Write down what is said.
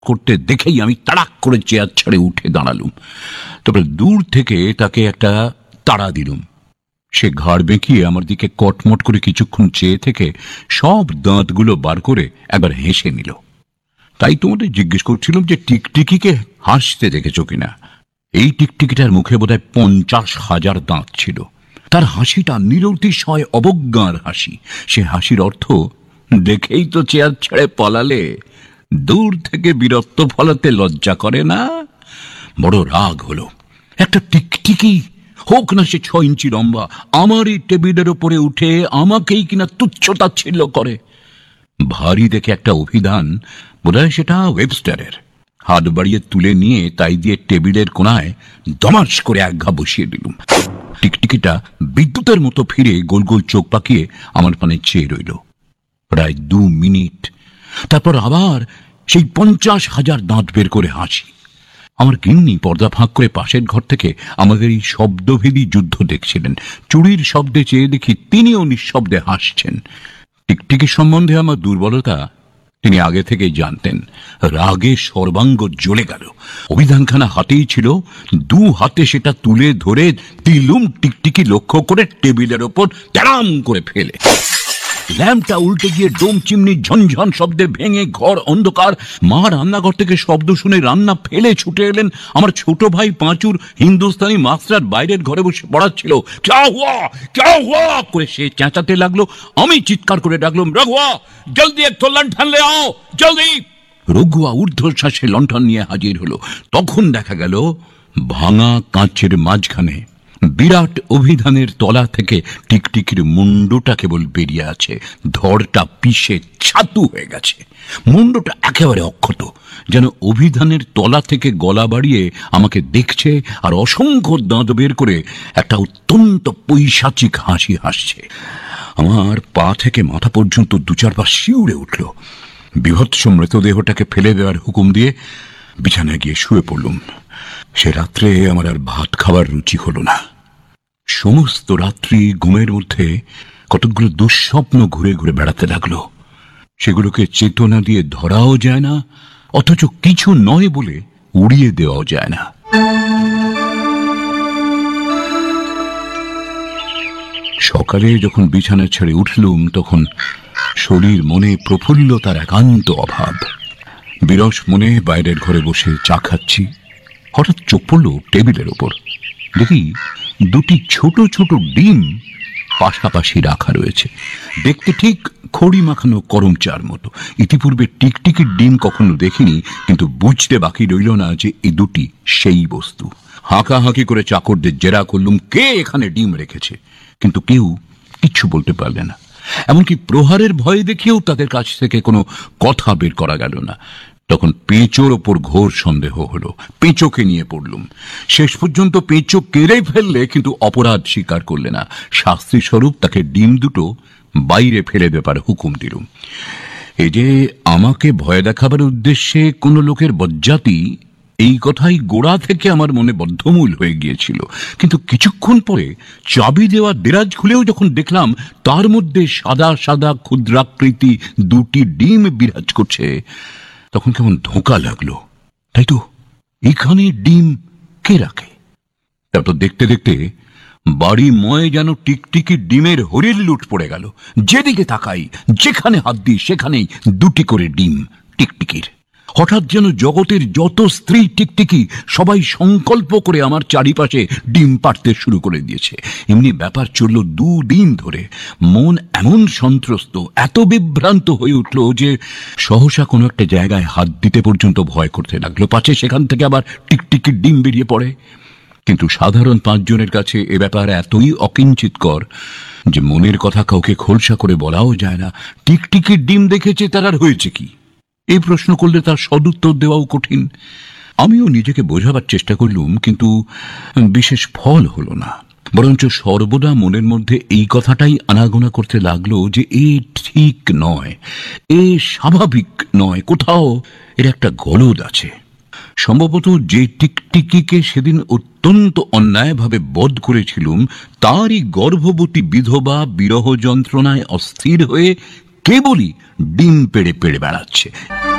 করতে দেখেই আমি তাড়াক করে চেয়ার ছেড়ে উঠে দাঁড়ালুম। তারপরে দূর থেকে তাকে একটা তাড়া দিলুম। সে ঘাড় বেঁকিয়ে আমার দিকে কটমট করে কিছুক্ষণ চেয়ে থেকে সব দাঁতগুলো বার করে একবার হেসে নিল। তাই তোমাদের জিজ্ঞেস করছিলাম যে টিকটিকিকে হাসতে দেখেছ কিনা। এই টিকটিকিটার মুখে বোধহয় 50,000 দাঁত ছিল। তার হাসিটা নিরতিশয় অবজ্ঞার হাসি। সে হাসির অর্থ, দেখেই তো চেয়ার ছেড়ে পলালে, দূর থেকে বীরত্ব ফলাতে লজ্জা করে না? বড় রাগ হলো। একটা টিকটিকি, হোক না সে 6 ইঞ্চি লম্বা, আমারই টেবিলের ওপরে উঠে আমাকেই কিনা তুচ্ছতাচ্ছিল্য করে। ভারী দেখে একটা অভিধান, বোধহয় সেটা ওয়েবস্টারের, হাত বাড়িয়ে তুলে নিয়ে তাই দিয়ে টেবিলের কোনায় দমাস করে এক ঘা বসিয়ে দিলুম। টিকটিকিটা বিদ্যুতের মতো ফিরে গোল গোল চোখ পাকিয়ে আমার পানে চেয়ে রইল প্রায় 2 মিনিট। তারপর আবার সেই 50,000 দাঁত বের করে হাসি। আমার গিন্নি পর্দা ফাঁক করে পাশের ঘর থেকে আমাদের এই শব্দভেদী যুদ্ধ দেখছিলেন। চুড়ির শব্দে চেয়ে দেখি তিনিও নিঃশব্দে হাসছেন। টিকটিকির সম্বন্ধে আমার দুর্বলতা তিনি আগে থেকেই জানতেন। রাগে সর্বাঙ্গ জ্বলে গেল। অভিধানখানা হাতেই ছিল, 2 হাতে সেটা তুলে ধরে দিলুম টিকটিকি লক্ষ্য করে টেবিলের ওপর তেড়াম করে ফেলে। ল্যাম্পটা উল্টে গিয়ে ডোম চিমনি ঝনঝন শব্দে ভেঙে ঘর অন্ধকার। মা রান্নাঘর থেকে শব্দ শুনে রান্না ফেলে ছুটে এলেন। আমার ছোট ভাই পাঁচুর হিন্দুস্তানি মাস্টার বাইরের ঘরে বসে পড়াচ্ছিল। ক্যা হুয়া করে সে চেঁচাতে লাগলো। আমি চিৎকার করে ডাকলাম, রঘুয়া জলদি এক তো লণ্ঠন লে আও, জলদি। রঘুয়া ঊর্ধ্বশ্বাসে লণ্ঠন নিয়ে হাজির হলো। তখন দেখা গেল ভাঙা কাঁচের মাঝখানে বিরাট অভিধানের তলা থেকে টিকটিকির মুন্ডটা কেবল বেরিয়ে আছে। ধড়টা পিষে ছাতু হয়ে গেছে। মুন্ডটা একেবারে অক্ষত, যেন অভিধানের তলা থেকে গলা বাড়িয়ে আমাকে দেখছে আর অসংখ্য দাঁত বের করে একটা অত্যন্ত পৈশাচিক হাসি হাসছে। আমার পা থেকে মাথা পর্যন্ত 2-4 বার শিউরে উঠল। বিভৎস মৃতদেহটাকে ফেলে দেওয়ার হুকুম দিয়ে বিছানায় গিয়ে শুয়ে পড়লুম। সে রাত্রে আমার আর ভাত খাবার রুচি হলো না। সমস্ত রাত্রি ঘুমের মধ্যে কতকগুলো দুঃস্বপ্ন ঘুরে ঘুরে বেড়াতে লাগলো। সেগুলোকে চেতনা দিয়ে ধরাও যায় না, অথচ কিছু নয় বলে উড়িয়ে দেওয়াও যায় না। সকালে যখন বিছানা ছেড়ে উঠলুম তখন শরীর মনে প্রফুল্লতার একান্ত অভাব। বিরস মনে বাইরের ঘরে বসে চা খাচ্ছি। হঠাৎ চোখ পড়ল টেবিলের ওপর। দেখি 2টি ছোট ছোট ডিম পাশাপাশি রাখা রয়েছে। দেখতে ঠিক খড়ি মাখানো করম চার মতো। ইতিপূর্বে টিকটিকির ডিম কখনো দেখিনি, কিন্তু বুঝতে বাকি রইল না যে এই 2টি সেই বস্তু। হাঁকাহাঁকি করে চাকরদের জেরা করলুম কে এখানে ডিম রেখেছে, কিন্তু কেউ কিচ্ছু বলতে পারলে না। এমনকি প্রহারের ভয় দেখিয়েও তাদের কাছ থেকে কোনো কথা বের করা গেল না। তখন পেঁচোর ওপর ঘোর সন্দেহ হলো। পেঁচোকে নিয়ে পড়লুম। শেষ পর্যন্ত পেঁচো কেড়ে ফেললে, কিন্তু অপরাধ স্বীকার করলে না। শাস্তি স্বরূপ তাকে ডিম 2টো বাইরে ফেলে দেবার হুকুম দিলুম। এই যে আমাকে ভয় দেখাবার উদ্দেশ্যে কোনো লোকের বজ্জাতি, এই কথাই গোড়া থেকে আমার মনে বদ্ধমূল হয়ে গিয়েছিল। কিন্তু কিছুক্ষণ পরে চাবি দেওয়া দেরাজ খুলেও যখন দেখলাম তার মধ্যে সাদা সাদা ক্ষুদ্রাকৃতি 2টি ডিম বিরাজ করছে, তখন কেমন ধোঁকা লাগলো। তাই তো, এখানে ডিম কে রাখে? তারপর দেখতে দেখতে বাড়ি ময় যেন টিকটিকি ডিমের হরির লুট পড়ে গেল। যেদিকে তাকাই, যেখানে হাত দিই, সেখানেই 2টি করে ডিম টিকটিকির। হঠাৎ যেন জগতের যত স্ত্রী টিকটিকি সবাই সংকল্প করে আমার চারিপাশে ডিম পাড়তে শুরু করে দিয়েছে। এমনি ব্যাপার চলল 2 দিন ধরে। মন এমন সন্ত্রস্ত, এত বিভ্রান্ত হয়ে উঠল যে সহসা কোনো একটা জায়গায় হাত দিতে পর্যন্ত ভয় করতে লাগলো, পাছে সেখান থেকে আবার টিকটিকির ডিম বেরিয়ে পড়ে। কিন্তু সাধারণ 5 জনের কাছে এ ব্যাপার এতই অকিঞ্চিতকর যে মনের কথা কাউকে খোলসা করে বলাও যায় না। টিকটিকির ডিম দেখেছে, তার আর হয়েছে কি? এই প্রশ্ন করলে তার সদুত্তর দেওয়াও কঠিন। আমিও নিজেকে বোঝাবার চেষ্টা করলুম, কিন্তু বিশেষ ফল হলো না। বরঞ্চ সর্বদা মনের মধ্যে এই কথাটাই আনাগোনা করতে লাগলো যে এ ঠিক নয়, এ স্বাভাবিক নয়, কোথাও এর একটা গলদ আছে। সম্ভবত যে টিকটিকিকে সেদিন অত্যন্ত অন্যায়ভাবে বধ করেছিলুম, তারই গর্ভবতী বিধবা বিরহ যন্ত্রণায় অস্থির হয়ে কেবলই ডিম পেড়ে পেড়ে বেড়াচ্ছে।